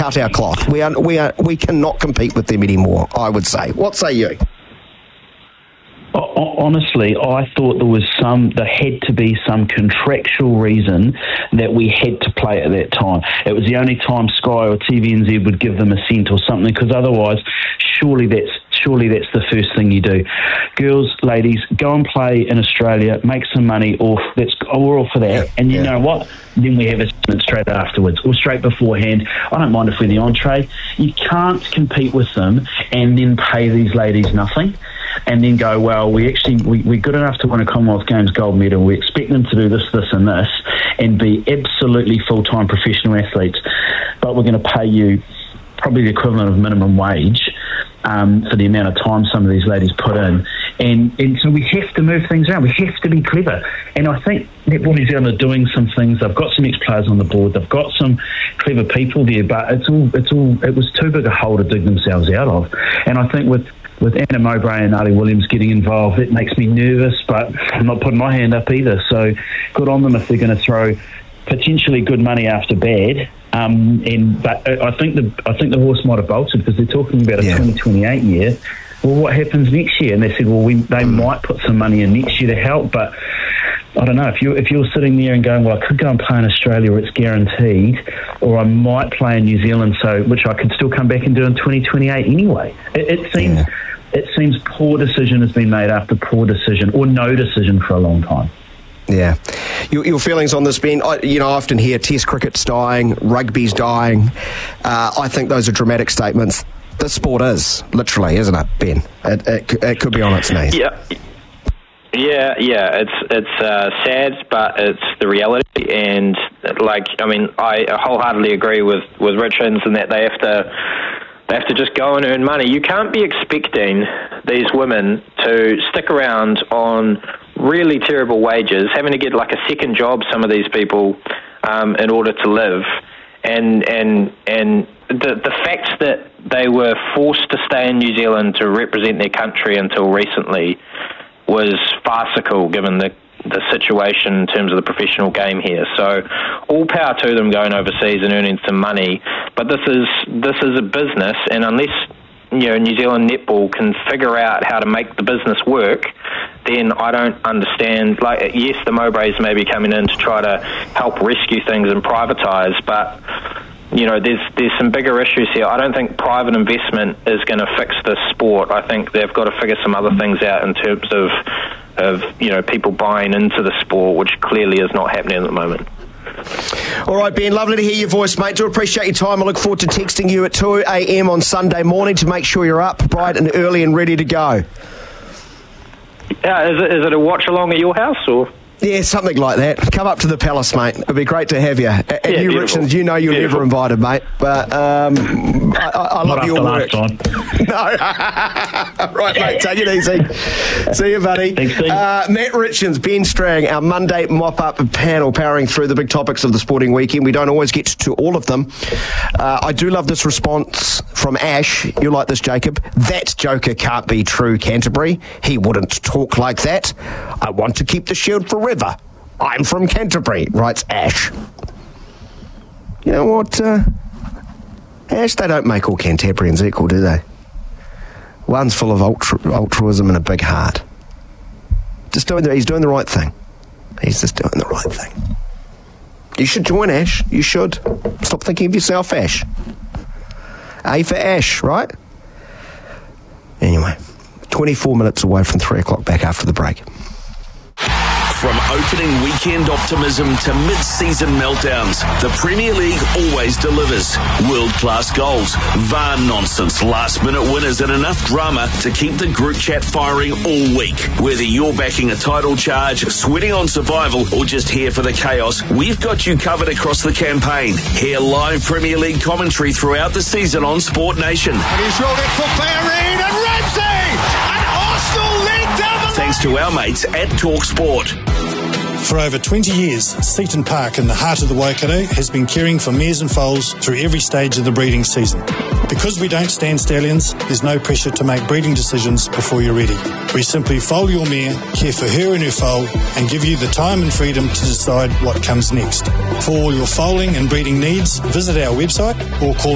cut our cloth. We cannot compete with them anymore, I would say. What say you? Honestly, I thought there had to be some contractual reason that we had to play at that time. It was the only time Sky or TVNZ would give them a cent or something, because otherwise, surely that's the first thing you do. Girls, ladies, go and play in Australia, make some money off. We're all for that. And you know what? Then we have a segment straight afterwards or straight beforehand. I don't mind if we're the entree. You can't compete with them and then pay these ladies nothing and then go, well, we're good enough to win a Commonwealth Games gold medal. We expect them to do this, this and this and be absolutely full-time professional athletes, but we're going to pay you probably the equivalent of minimum wage for the amount of time some of these ladies put in. And so we have to move things around. We have to be clever. And I think Netball New Zealand are doing some things. They've got some ex-players on the board. They've got some clever people there, but it was too big a hole to dig themselves out of. And I think with Anna Mowbray and Ali Williams getting involved, it makes me nervous, but I'm not putting my hand up either. So good on them if they're going to throw potentially good money after bad. But I think the horse might have bolted, because they're talking about a 2028 year. Well, what happens next year? And they said, well, they might put some money in next year to help, but I don't know. If you're sitting there and going, well, I could go and play in Australia where it's guaranteed, or I might play in New Zealand, which I could still come back and do in 2028 anyway. It seems poor decision has been made after poor decision, or no decision for a long time. Yeah. Your feelings on this, Ben? I often hear Test cricket's dying, rugby's dying. I think those are dramatic statements. This sport is, literally, isn't it, Ben? It could be on its knees. Yeah. It's sad, but it's the reality. And I wholeheartedly agree with Richards in that they have to just go and earn money. You can't be expecting these women to stick around on really terrible wages, having to get like a second job, some of these people, in order to live. And the fact that they were forced to stay in New Zealand to represent their country until recently was farcical, given the situation in terms of the professional game here. So all power to them going overseas and earning some money. But this is a business, and unless New Zealand Netball can figure out how to make the business work, then I don't understand. Yes, the Mowbrays may be coming in to try to help rescue things and privatise, but there's some bigger issues here. I don't think private investment is going to fix this sport. I think they've got to figure some other things out in terms of people buying into the sport, which clearly is not happening at the moment. All right, Ben, lovely to hear your voice, mate. Do appreciate your time. I look forward to texting you at 2 a.m. on Sunday morning to make sure you're up bright and early and ready to go. Yeah, is it a watch-along at your house, or...? Yeah, something like that. Come up to the Palace, mate. It'd be great to have you. And you, beautiful. Richards, you're never invited, mate. But I love your work. No. Right, mate, take it easy. See you, buddy. Thanks, Steve. Matt Richards, Ben Strang, our Monday mop-up panel powering through the big topics of the sporting weekend. We don't always get to all of them. I do love this response from Ash. You like this, Jacob? That joker can't be true, Canterbury. He wouldn't talk like that. I want to keep the shield forever. I'm from Canterbury, writes Ash. You know what, Ash, they don't make all Cantabrians equal, do they? One's full of altruism and a big heart. He's doing the right thing. He's just doing the right thing. You should join, Ash. You should. Stop thinking of yourself, Ash. A for Ash, right? Anyway, 24 minutes away from 3 o'clock, back after the break. From opening weekend optimism to mid-season meltdowns, the Premier League always delivers. World-class goals, VAR nonsense, last-minute winners and enough drama to keep the group chat firing all week. Whether you're backing a title charge, sweating on survival or just here for the chaos, we've got you covered across the campaign. Hear live Premier League commentary throughout the season on Sport Nation. And he's rolled it for Bellerin and Ramsey! And Arsenal lead down the Thanks to our mates at TalkSport. For over 20 years, Seaton Park in the heart of the Waikato has been caring for mares and foals through every stage of the breeding season. Because we don't stand stallions, there's no pressure to make breeding decisions before you're ready. We simply foal your mare, care for her and her foal, and give you the time and freedom to decide what comes next. For all your foaling and breeding needs, visit our website or call